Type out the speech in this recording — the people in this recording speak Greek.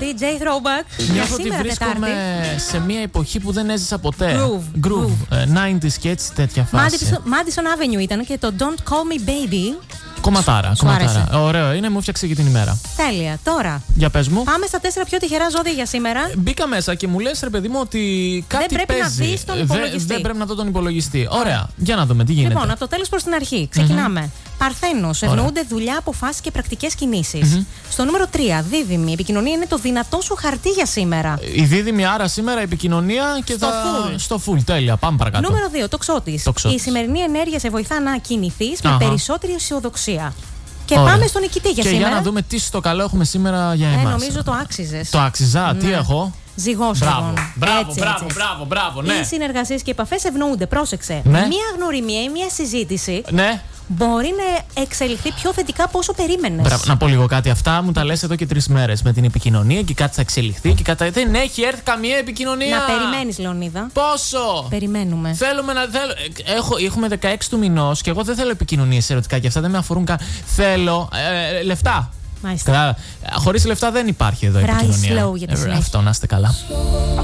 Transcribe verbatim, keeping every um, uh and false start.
ντι τζέι Throwback. Νιώθω ότι βρίσκομαι σε μια εποχή που δεν έζησα ποτέ. Groove. Groove. Uh, ενενήντα και έτσι τέτοια φάση. Madison Avenue ήταν και το Don't Call Me Baby. Κομματάρα, κομματάρα. Ωραίο είναι, μου φτιάξε και την ημέρα. Τέλεια. Τώρα. Για πες μου. Πάμε στα τέσσερα πιο τυχερά ζώδια για σήμερα. Μπήκα μέσα και μου λες, ρε παιδί μου, ότι κάτι δεν πρέπει παίζει. να δεις τον υπολογιστή. Δεν, δεν πρέπει να δω τον υπολογιστή. Ωραία. Για να δούμε τι γίνεται. Λοιπόν, από το τέλος προς την αρχή. Ξεκινάμε. Mm-hmm. Παρθένος, ευνοούνται δουλειά, αποφάσεις και πρακτικές κινήσεις. Mm-hmm. Στο νούμερο τρία, δίδυμη. Η επικοινωνία είναι το δυνατό σου χαρτί για σήμερα. Η δίδυμη, άρα σήμερα η επικοινωνία και στο θα... full. Στο full, τέλεια. Πάμε παρακάτω. Νούμερο δύο, τοξότης. Η σημερινή ενέργεια σε βοηθά να κινηθείς με περισσότερη αισιοδοξία. Και Ωραία. Πάμε στον νικητή για και σήμερα. Και για να δούμε τι στο καλό έχουμε σήμερα για εμάς. Ε, νομίζω το άξιζες. Το άξιζα, ναι. Τι έχω. Ζυγός. Μπράβο, μπράβο, έτσι, μπράβο, έτσι. μπράβο, μπράβο, ναι. Οι συνεργασίες και επαφές ευνοούνται. Πρόσεξε. Ναι. Μία γνωριμία ή μία συζήτηση. Ναι. Μπορεί να εξελιχθεί πιο θετικά από όσο περίμενες. Μπράβο, να πω λίγο κάτι. Αυτά μου τα λες εδώ και τρεις μέρες με την επικοινωνία και κάτι θα εξελιχθεί και κάτι. Δεν έχει έρθει καμία επικοινωνία. Να περιμένεις, Λεωνίδα. Πόσο! Περιμένουμε. Θέλουμε να. Θέλ... Έχω... Έχουμε δεκαέξι του μηνός και εγώ δεν θέλω επικοινωνίες ερωτικά και αυτά δεν με αφορούν καν. Θέλω ε, λεφτά. Μάλιστα. Χωρίς λεφτά δεν υπάρχει εδώ Rise επικοινωνία. slow για τη συνέχεια. Αυτό, να είστε καλά.